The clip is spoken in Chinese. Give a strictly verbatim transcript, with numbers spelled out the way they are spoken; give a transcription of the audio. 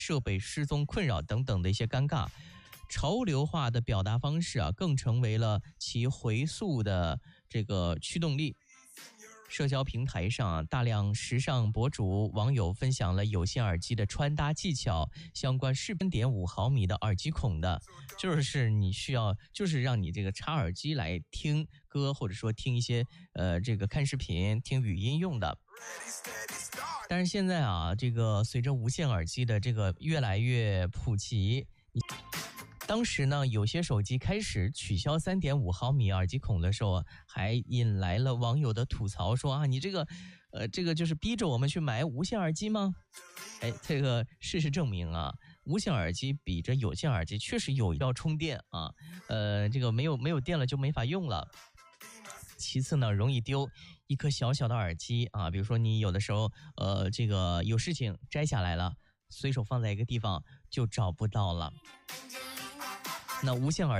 设备失踪困扰等等的一些尴尬。潮流化的表达方式啊，更成为了其回溯的这个驱动力。社交平台上啊，大量时尚博主网友分享了有线耳机的穿搭技巧，相关视频点五毫米的耳机孔的，就是你需要，就是让你这个插耳机来听歌，或者说听一些呃这个看视频、听语音用的。但是现在啊，这个随着无线耳机的这个越来越普及，当时呢，有些手机开始取消 三点五毫米耳机孔的时候，还引来了网友的吐槽，说啊，你这个，呃，这个就是逼着我们去买无线耳机吗？哎，这个事实证明啊，无线耳机比着有线耳机确实有要充电啊，呃，这个没有没有电了就没法用了。其次呢，容易丢一颗小小的耳机啊，比如说你有的时候，呃，这个有事情摘下来了，随手放在一个地方就找不到了。那无线耳